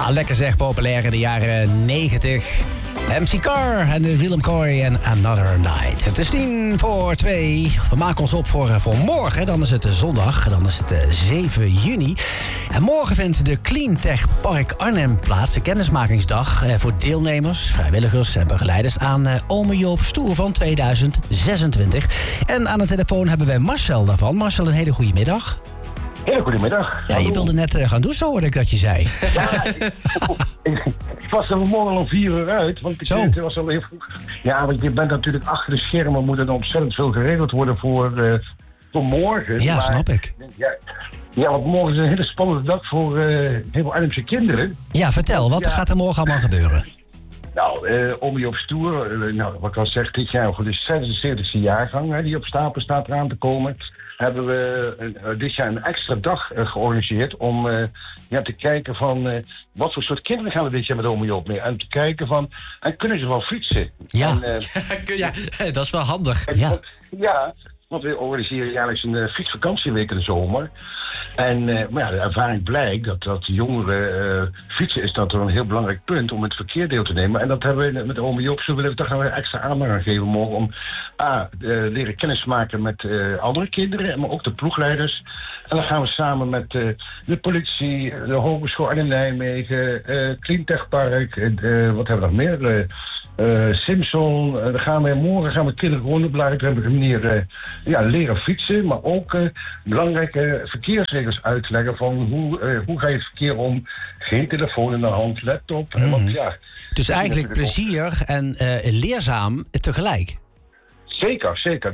Ja, lekker zeg, populair in de jaren 90. MC Carr en Willem Coy en Another Night. Het is 1:50. We maken ons op voor morgen. Dan is het zondag. Dan is het 7 juni. En morgen vindt de Cleantech Park Arnhem plaats. De kennismakingsdag voor deelnemers, vrijwilligers en begeleiders aan Ome Joop Stoer van 2026. En aan de telefoon hebben wij Marcel daarvan. Marcel, een hele goede middag. Hele goedemiddag. Ja, je wilde net gaan douchen, hoorde ik dat je zei. Ja, ik was er vanmorgen al 4 uur uit, want het was al heel vroeg. Ja, want je bent natuurlijk achter de schermen, moet er ontzettend veel geregeld worden voor morgen. Ja, maar, snap ik. Ja, want morgen is een hele spannende dag voor heel veel Arnhemse kinderen. Ja, vertel, wat gaat er morgen allemaal gebeuren? Nou, Ome Joop Stoer, wat ik al zeg, dit jaar voor de 76e jaargang, die op stapel staat eraan te komen, hebben we dit jaar een extra dag georganiseerd om te kijken van wat voor soort kinderen gaan we dit jaar met Ome Joop mee. En te kijken van, en kunnen ze wel fietsen? Ja, ja, dat is wel handig. Ja, want we organiseren jaarlijks een fietsvakantieweek in de zomer. En maar de ervaring blijkt dat jongeren fietsen is dat een heel belangrijk punt om het verkeer deel te nemen. En dat hebben we met Ome Joop, zo willen we toch nog extra aandacht aan geven morgen om leren kennismaken met andere kinderen, maar ook de ploegleiders. En dan gaan we samen met de politie, de Hogeschool Arnhem-Nijmegen, Cleantech Park, wat hebben we nog meer? Simpson, morgen gaan we kinderen gewoon op belangrijke manier leren fietsen, maar ook belangrijke verkeersregels uitleggen van hoe ga je het verkeer om, geen telefoon in de hand, laptop. Dus eigenlijk plezier en leerzaam tegelijk. Zeker.